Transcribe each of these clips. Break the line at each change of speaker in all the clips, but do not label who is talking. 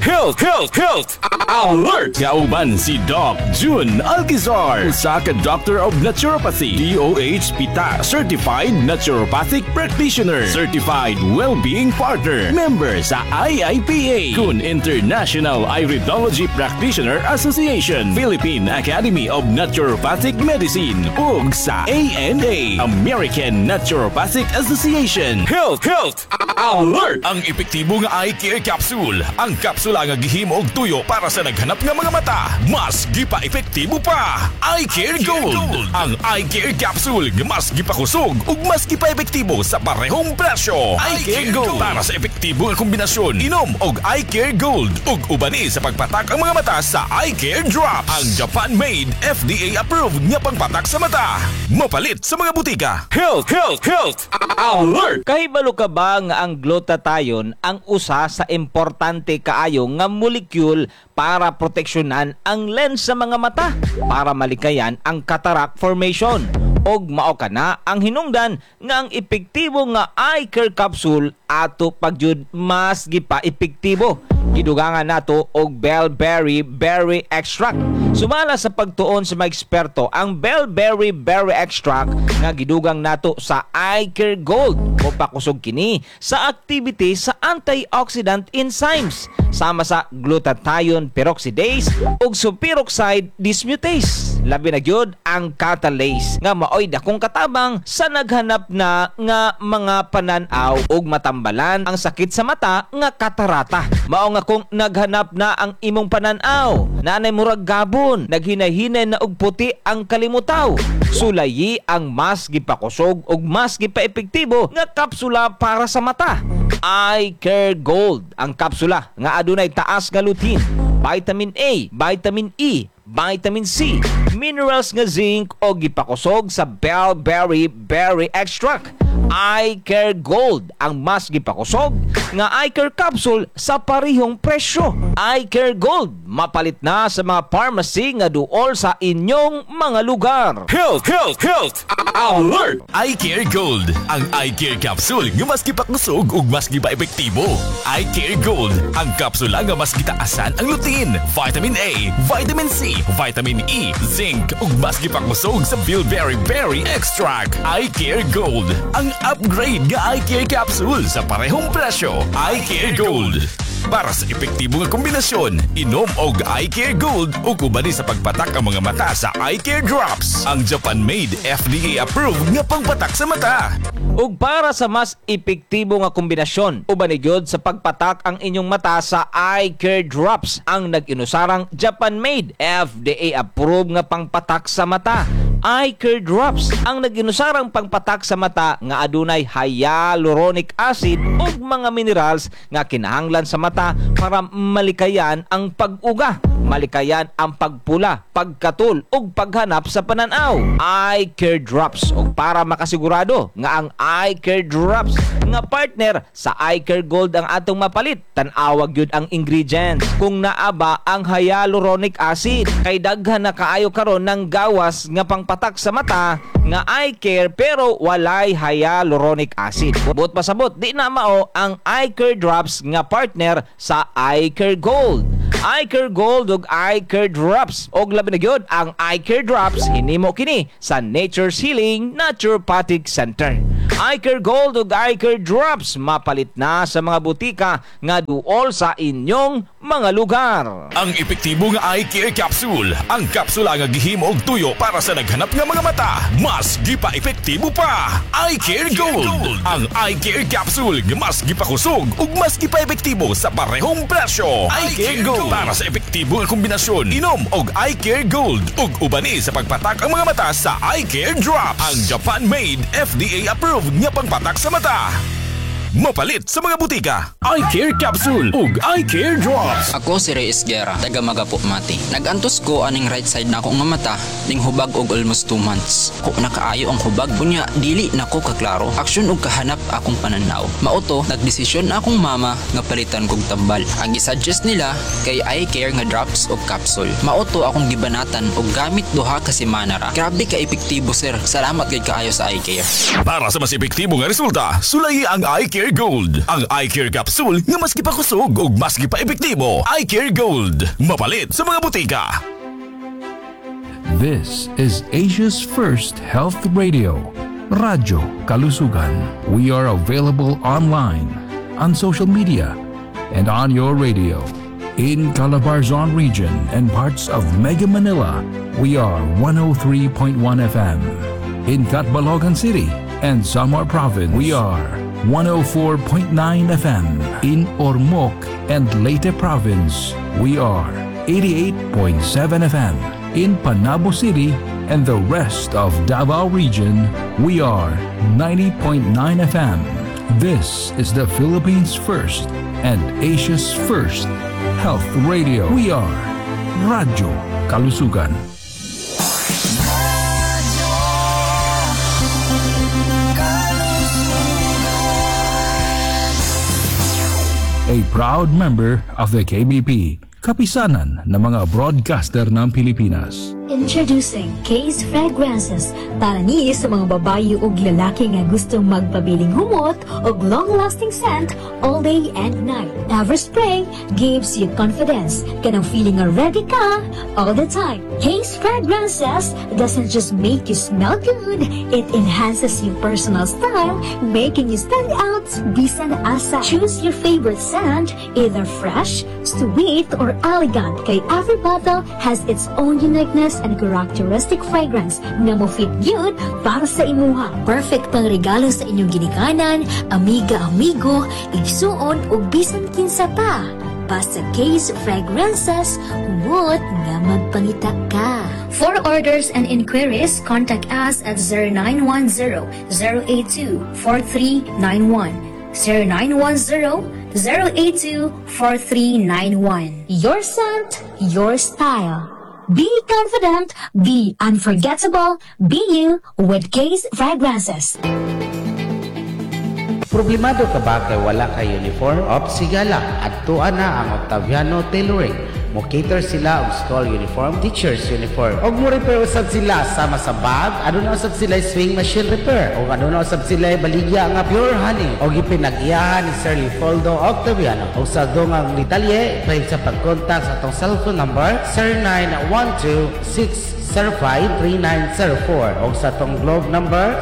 Health Alert! Kauban si Doc June Alquizar, usa ka Doctor of Naturopathy, DOH PITA Certified Naturopathic Practitioner, Certified Wellbeing Partner, member sa IIPA, kun International Iridology Practitioner Association, Philippine Academy of Naturopathic Medicine, ug sa ANA, American Naturopathic Association. Health Alert! Ang epektibo nga eye care capsule. Ang kapsula nga gihimo og tuyo para sa naghanap nga mga mata. Mas gipa epektibo pa. Eye Care Gold. Ang Eye Care Capsule nga mas gipakusog ug mas gipa epektibo sa parehong presyo. Eye Care Gold para sa epektibo nga kombinasyon. Inom og Eye Care Gold ug ubani sa pagpatak ang mga mata sa Eye Care Drops. Ang Japan-made, FDA-approved nga pangpatak sa mata. Mapalit sa mga butika. Health Alert!
Kahibalo ka ba nga ang glutathione ang usa sa importante kaayo nga molekule para proteksyonan ang lens sa mga mata para malikayan ang cataract formation? Og mao kana ang hinungdan nga ang epektibo nga eye care capsule ato pagyud mas gipa epektibo. Gidugangan nato og Bellberry Berry Extract. Sumala sa pagtuon sa mga eksperto, ang Bellberry Berry Extract nga gidugang nato sa Eye Care Gold o pakusog kini sa activity sa antioxidant enzymes sama sa glutathione peroxidase ug superoxide dismutase. Labi na gyud ang catalase nga maoy dakong katabang sa naghanap na nga mga pananaw ug matambalan ang sakit sa mata nga katarata. Mao nga kung naghanap na ang imong pananaw, nanay murag gabon, naghinay-hinay na og puti ang kalimutaw, sulayi ang mas gipakusog ug mas gipaepektibo nga kapsula para sa mata. Eye Care Gold, ang kapsula nga adunay taas nga lutein, vitamin A, vitamin E, vitamin C, minerals nga zinc o gipakusog sa Bellberry Berry Extract. Eye Care Gold, ang mas gipakusog nga eye care capsule sa parihong presyo. Eye Care Gold, mapalit na sa mga pharmacy nga duol sa inyong mga lugar.
Health Alert! Eye Care Gold, ang eye care capsule nga mas gipakusog ug mas gipa-epektibo. Eye Care Gold, ang kapsula nga mas gitaasan ang lutein, vitamin A, vitamin C, vitamin E, zinc ug mas gipakusog sa Bellberry Berry Extract. Eye Care Gold, ang upgrade nga eye care capsule sa parehong presyo. Eye Care Gold, para sa epektibo nga kombinasyon. Inom og Eye Care Gold ug ubani sa pagpatak ang mga mata sa Eye Care Drops, ang Japan-made, FDA-approved nga pangpatak sa mata.
Ug para sa mas epektibo nga kombinasyon, ubani gyud sa pagpatak ang inyong mata sa Eye Care Drops, ang nag-inusarang Japan-made, FDA-approved nga pangpatak sa mata. Eye Care Drops, ang nag-inusarang pangpatak sa mata nga adunay hyaluronic acid ug mga minerals nga kinahanglan sa mata para malikayan ang pag-uga, malikayan ang pagpula, pagkatul ug paghanap sa pananaw. Eye Care Drops, ug para makasigurado nga ang Eye Care Drops nga partner sa Eye Care Gold ang atong mapalit, tan-awag gyud ang ingredients kung naaba ang hyaluronic acid. Kay daghan na kaayo karon ng gawas nga pangpatak sa mata nga eye care pero walay hyaluronic acid. Buot pasabot, di na mao ang Eye Care Drops nga partner sa Eye Care Gold. Eye Care Gold ug Eye Care Drops, og labi na gyud ang Eye Care Drops hinimo kini sa Nature's Healing Naturopathic Center. Eye Care Gold ug Eye Care Drops, mapalit na sa mga butika nga duol sa inyong mga lugar.
Ang epektibo nga eye care capsule, ang kapsula nga gihimo og tuyo para sa naghanap nga mga mata. Mas gipa-epektibo pa. Eye Care Gold, ang eye care capsule nga mas gipakusog ug mas gipa-epektibo sa parehong presyo. Eye Care Gold, para sa epektibo nga kombinasyon. Inom og Eye Care Gold ug ubani sa pagpatak ang mga mata sa Eye Care Drops, ang Japan-made, FDA-approved nga pangpatak sa mata. Mapalit sa mga butika. Eye Care Capsule ug Eye Care Drops.
Ako si Reyes Guerra, taga Magapo Mati. Nagantos ko aning right side na akong nga mata ning hubag og almost 2 months. Ko nakaayo ang hubag bunya dili nako kaklaro. Aksyon og kahanap akong pananaw. Mauto nagdesisyon na akong mama nga palitan kog tambal. Ang gisuggest nila kay Eye Care nga drops o capsule. Mauto akong gibanatan og gamit duha ka semana ra. Grabe ka epektibo sir. Salamat kay kaayo sa Eye Care.
Para sa mas epektibo nga resulta, sulayi ang Eye Care iCare Gold. Ang iCare Capsule nga maski pa kusog ug maski pa epektibo. iCare Gold. Mapalit sa mga butika.
This is Asia's first health radio, Radyo Kalusugan. We are available online, on social media, and on your radio. In Calabarzon region and parts of Mega Manila, we are 103.1 FM. In Catbalogan City and Samar Province, we are 104.9 FM. In Ormoc and Leyte Province, we are 88.7 FM. In Panabo City and the rest of Davao region, we are 90.9 FM. This is the Philippines' first and Asia's first health radio. We are Radyo Kalusugan. A proud member of the KBP, kapisanan ng mga broadcaster ng Pilipinas.
Introducing Case Fragrances para ni sa mga babayi ug lalaki nga gustong magpabiling humot ug long-lasting scent all day and night. Everspray gives you confidence, kanang feeling ready ka all the time. Case Fragrances doesn't just make you smell good, it enhances your personal style, making you stand out bisan asa. Choose your favorite scent, either fresh, sweet, or elegant, kay every bottle has its own uniqueness and characteristic fragrance na mo fit good para sa imuha. Perfect pang regalo sa inyong ginikanan, amiga-amigo, igsuon o bisan kinsa pa. Basta Case Fragrances, humot nga magpangita ka. For orders and inquiries, contact us at 0910-082-4391. 0910-082-4391. Your scent, your style. Be confident, be unforgettable, be you with Case Fragrances.
Problemado ka ba kay wala kay uniform? Sigala, adtuan na ang Octaviano Tailoring. Mo cater sila og school uniform, teachers uniform. Og mo repair usab sila sama sa bag, ano na usab sila swing machine repair. Og ano na usab sila baligya nga pure honey. Og ipinag-iyahan ni Sir Leopoldo Octaviano. Og sa dongang detalye, pwede sa pag-contact sa atong cellphone number 0912-605-3904 o sa atong globe number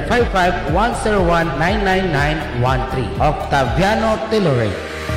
0955-101-99913. Octaviano Tailoring.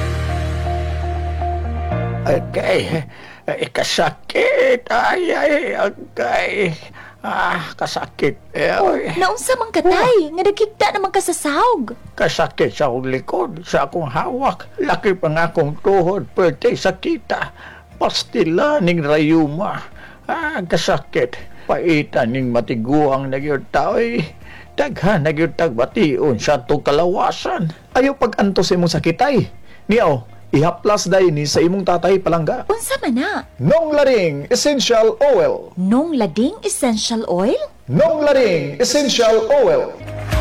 Okay, kasakit, ay, okay, kasakit,
Naunsa man katay, nga nagkigda naman ka sa sahog.
kasakit sa akong likod, sa akong hawak, laki pa nga akong tuhod, pwede sakita, pastila ning rayuma, kasakit, paitan ning matiguang nagyod tao'y, daghan nagyod tagbation sa itong kalawasan, ayaw pag-antos imong sakitay, niyaw, ihaplas day ni sa imong tatay palangga.
Unsa man na?
Nong Laring Essential Oil.
Nong Lading Essential Oil?
Nong Laring Essential Oil.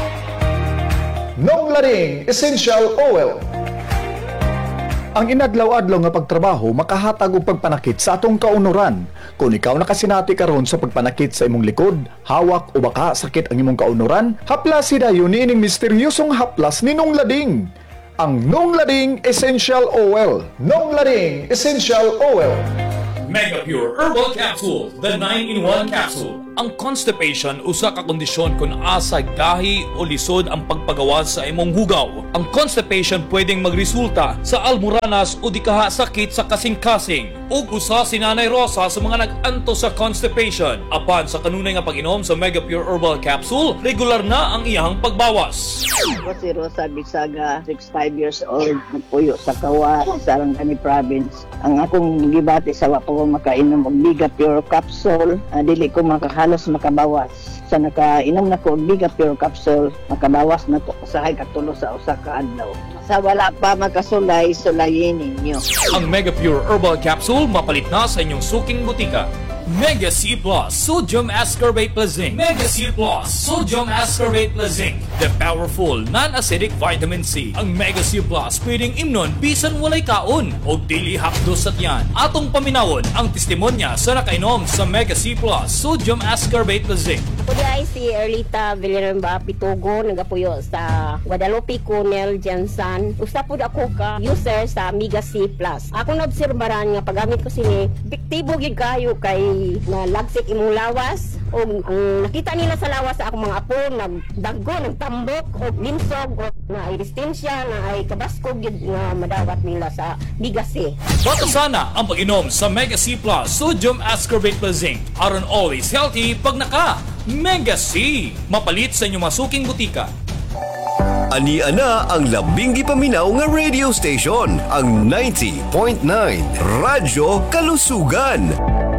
Nong Laring Essential Oil. Ang inadlaw-adlaw nga pagtrabaho makahatag og pagpanakit sa atong kaunoran. Kung ikaw nakasinati karon sa pagpanakit sa imong likod, hawak o baka sakit ang imong kaunoran, haplas dayon niining misteryosong haplas ni Nong Lading. Ang Nong Lading Essential Oil. Nong Lading Essential Oil.
Mega Pure Herbal Capsule, the 9-in-1 capsule. Ang constipation usa ka kondisyon kung asa gahi o lisod ang pagpagawas sa imong hugaw. Ang constipation pwedeng magresulta sa almuranas o di kaha sakit sa kasing-kasing. Ug usa si Nanay Rosa sa mga nag-anto sa constipation. Apan sa kanunay nga pag-inom sa Mega Pure Herbal Capsule, regular na ang iyang pagbawas.
Ako si Rosa Bisaga, 65 years old, nagpuyo sa Kawa, Sarangani Province. Ang akong gibati sa wapo ko makainom og Mega Pure Capsule, dili ko halos makabawas. Sa nakainom na ko og Mega Pure Capsule, makabawas na to usahay katulo sa usa ka adlaw. Sa wala pa makasulay, sulayin ninyo.
Ang Mega Pure Herbal Capsule mapalit na sa inyong suking butika. Mega C Plus Sodium Ascorbate plus Zinc. Mega C Plus Sodium Ascorbate plus Zinc. The powerful non-acidic vitamin C. Ang Mega C Plus pwedeng imnon bisan walay kaon o dili hapdos at yan. Atong paminawon ang testimonya sa nakainom sa Mega C Plus Sodium Ascorbate plus Zinc.
Ako di ay si Erlita Villanueva Pitugo, nagapuyo sa Guadalupe Cornell Jansan. Usa po ako ka user sa Mega C Plus. Ako naobserbaran nga paggamit ko sini, biktibo gid kayo kay na lagsik imong lawas o ang nakita nila sa lawas sa akong mga apo nagdaggo, nagtambok o limsog o na ay resistensya na ay kabaskog gid nga madawat nila sa Mega C.
Bata sana ang pag-inom sa Mega C Plus Sodium Ascorbate plus Zinc. Aron always healthy pag naka Mega C. Mapalit sa inyong masuking butika.
Ani-ana ang labing gipaminaw nga radio station, ang 90.9 Radyo Kalusugan.